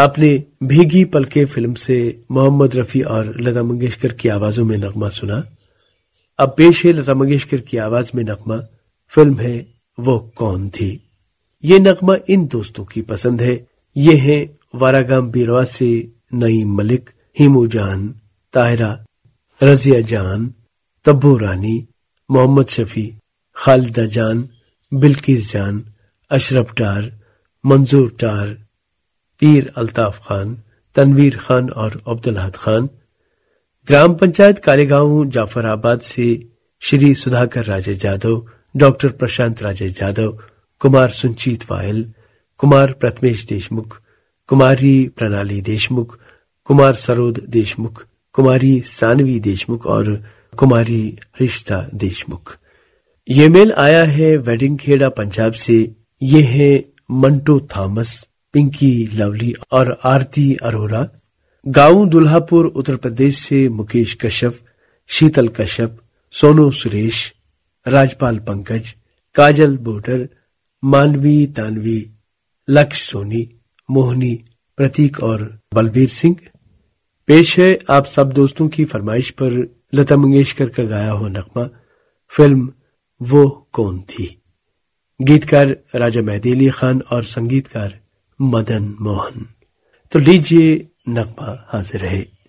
आपने भीगी पलके फिल्म से मोहम्मद रफी और लता मंगेशकर की आवाजों में नगमा सुना। अब पेश है लता मंगेशकर की आवाज में नगमा। फिल्म है वो कौन थी। ये नगमा इन दोस्तों की पसंद है। ये हैं वारागाम बीरवा से नईम मलिक, हिमू जान, ताहिरा, रजिया जान, तब्बू रानी, मोहम्मद शफी, खालिदा जान, बिल्किस जान, अशरफ डार, मंजूर डार, पीर अल्ताफ खान, तनवीर खान और अब्दुल अहद खान। ग्राम पंचायत कालेगांव जाफराबाद से श्री सुधाकर राजे जाधव, डॉक्टर प्रशांत राजे जाधव, कुमार सुंचीत वायल, कुमार प्रथमेश देशमुख, कुमारी प्रणाली देशमुख, कुमार सरोद देशमुख, कुमारी सानवी देशमुख और कुमारी रिश्ता देशमुख। ये मेल आया है वेडिंग खेड़ा पंजाब से। ये है मंटो थॉमस, पिंकी लवली और आरती अरोरा। गांव दुल्हापुर उत्तर प्रदेश से मुकेश कश्यप, शीतल कश्यप, सोनू सुरेश, राजपाल पंकज, काजल बोटर, मानवी तानवी, लक्ष्य सोनी, मोहनी, प्रतीक और बलबीर सिंह। पेश है आप सब दोस्तों की फरमाइश पर लता मंगेशकर का गाया हुआ नगमा, फिल्म वो कौन थी। गीतकार राजा मेहदी अली खान और संगीतकार मदन मोहन। तो लीजिए नगमा हाजिर है।